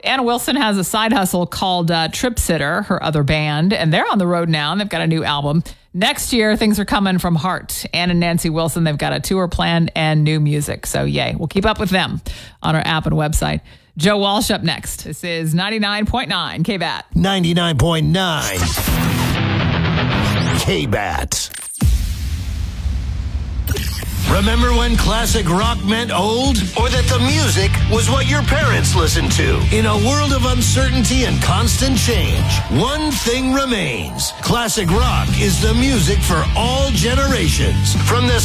Anna Wilson has a side hustle called Trip Sitter, her other band, and they're on the road now, and they've got a new album. Next year, things are coming from Heart. Ann and Nancy Wilson, they've got a tour planned and new music. So, yay. We'll keep up with them on our app and website. Joe Walsh up next. This is 99.9 KBAT. 99.9 KBAT. Remember when classic rock meant old? Or that the music was what your parents listened to? In a world of uncertainty and constant change, one thing remains. Classic rock is the music for all generations. From the